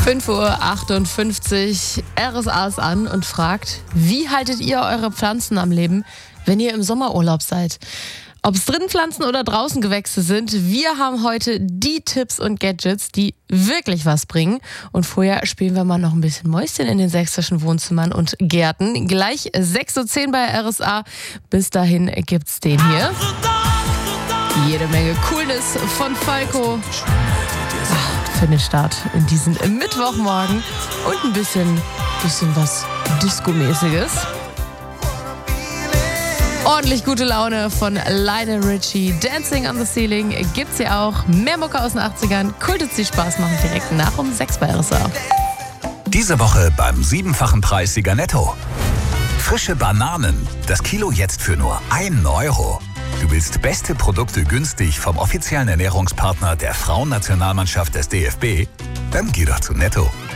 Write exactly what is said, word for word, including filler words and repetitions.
fünf Uhr achtundfünfzig, R S A ist an und fragt, wie haltet ihr eure Pflanzen am Leben, wenn ihr im Sommerurlaub seid? Ob es drinnen Pflanzen oder draußen Gewächse sind, wir haben heute die Tipps und Gadgets, die wirklich was bringen. Und vorher spielen wir mal noch ein bisschen Mäuschen in den sächsischen Wohnzimmern und Gärten. Gleich sechs Uhr zehn bei R S A. Bis dahin gibt's den hier. Jede Menge Coolness von Falco. Ach, für den Start in diesen Mittwochmorgen. Und ein bisschen, bisschen was Disco-mäßiges. Ordentlich gute Laune von Lionel Richie. Dancing on the Ceiling gibt's hier auch. Mehr Mucke aus den achtzigern. Kultet sie Spaß machen direkt nach um sechs bei R S A. Diese Woche beim siebenfachen Preissieger Netto. Frische Bananen. Das Kilo jetzt für nur ein Euro. Du willst beste Produkte günstig vom offiziellen Ernährungspartner der Frauennationalmannschaft des D F B? Dann geh doch zu Netto.